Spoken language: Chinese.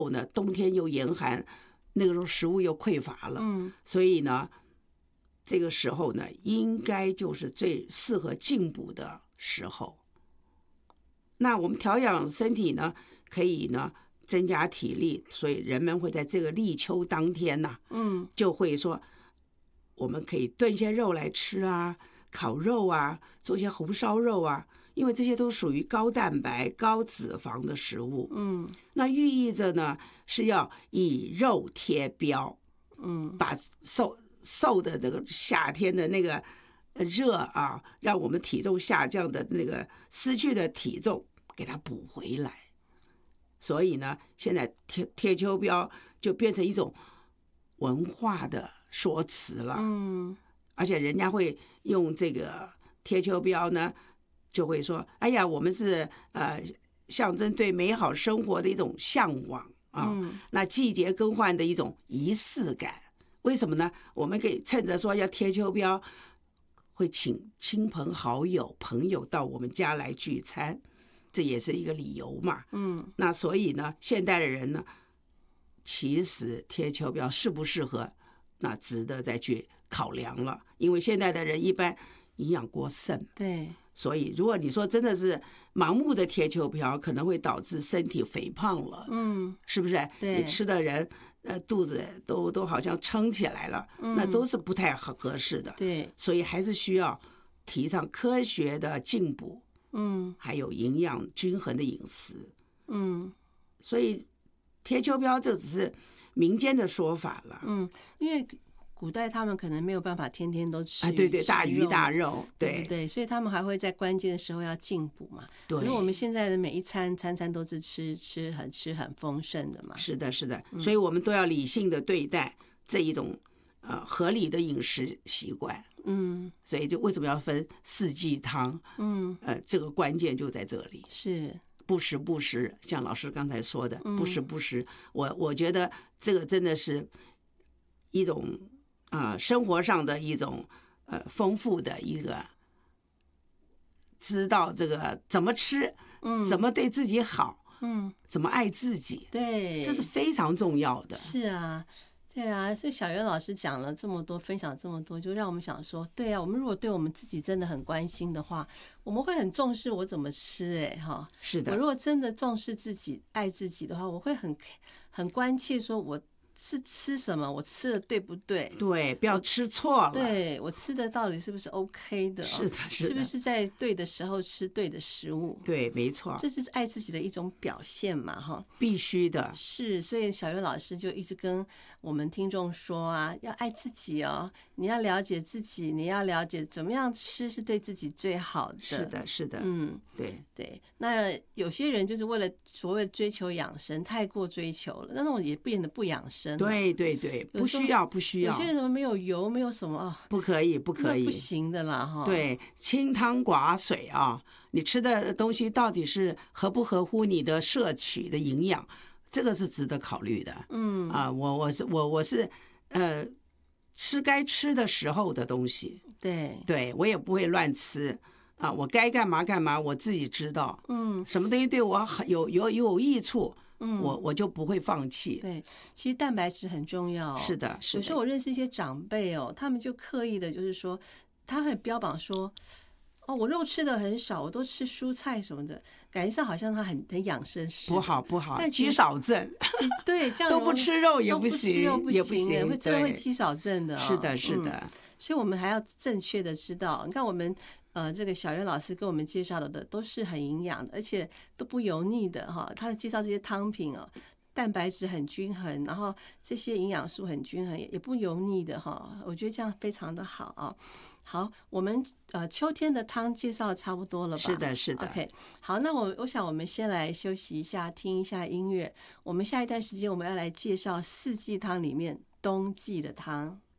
呢，冬天又严寒，那个时候食物又匮乏了，所以呢，这个时候呢，应该就是最适合进补的时候。那我们调养身体呢，可以呢增加体力，所以人们会在这个立秋当天呢，就会说，我们可以炖些肉来吃啊，烤肉啊，做一些红烧肉啊，因为这些都属于高蛋白、高脂肪的食物。那寓意着呢是要以肉贴膘，把受的那个夏天的那个热啊，让我们体重下降的那个失去的体重给它补回来。所以呢，现在贴秋膘就变成一种文化的说辞了。而且人家会用这个贴秋膘呢，就会说：“哎呀，我们是象征对美好生活的一种向往啊。那季节更换的一种仪式感。为什么呢？我们可以趁着说要贴秋膘，会请亲朋好友、朋友到我们家来聚餐，这也是一个理由嘛。那所以呢，现代的人呢，其实贴秋膘适不适合，那值得再去考量了。因为现在的人一般营养过剩， 对， 所以如果你说真的是盲目的贴秋膘，可能会导致身体肥胖了。是不是？ 对， 你吃的人肚子都好像撑起来了，那都是不太合适的。 对， 所以还是需要提倡科学的进补，还有营养均衡的饮食。所以贴秋膘这只是民间的说法了。 因为古代他们可能没有办法天天都吃对对，大鱼大肉， 对对，所以他们还会在关键的时候要进补嘛。 对， 可是我们现在的每一餐餐都是吃很丰盛的嘛。 是的，是的，所以我们都要理性的对待这一种合理的饮食习惯。所以就为什么要分四季汤？这个关键就在这里。 是。 不时不时，像老师刚才说的，不时不时，我觉得这个真的是一种生活上的一种丰富的一个，知道这个怎么吃，怎么对自己好，怎么爱自己， 对， 这是非常重要的。 是啊。对啊，所以小袁老师讲了这么多，分享这么多，就让我们想说，对啊，我们如果对我们自己真的很关心的话，我们会很重视我怎么吃。 是的， 我如果真的重视自己、爱自己的话，我会很关切，说我是吃什么，我吃的对不对？ 对，不要吃错了。 对，我吃的到底是不是 OK 的？ 是的，是的， 是不是在对的时候吃对的食物？ 对，没错， 这是爱自己的一种表现嘛， 必须的。 是，所以小袁老师就一直跟我们听众说啊，要爱自己哦，你要了解自己，你要了解怎么样吃是对自己最好的。 是的，是的，对对。那有些人就是为了所谓追求养生，太过追求了，那种也变得不养生。 对对对，不需要不需要。 有些人什么没有油，没有什么不可以不可以， 不行的啦对，清汤寡水啊，你吃的东西到底是合不合乎你的摄取的营养，这个是值得考虑的。我是吃该吃的时候的东西。对，我也不会乱吃。我该干嘛干嘛，我自己知道。什么东西对我有益处，我就不会放弃。 对，其实蛋白质很重要。 是的，是的。 有时候我认识一些长辈他们就刻意的，就是说，他会标榜说，我肉吃的很少，我都吃蔬菜什么的，感觉上好像他很养生式。 不好，但肌少症。 对，这样都不吃肉也不行， 也不行，会真的会肌少症的。 是的，是的。 所以我们还要正确的知道，你看我们这个小袁老师跟我们介绍的都是很营养的，而且都不油腻的他介绍这些汤品蛋白质很均衡，然后这些营养素很均衡，也不油腻的我觉得这样非常的好好，我们秋天的汤介绍的差不多了吧？ 是的，是的。 OK， 好，那我想我们先来休息一下，听一下音乐。我们下一段时间我们要来介绍四季汤里面冬季的汤。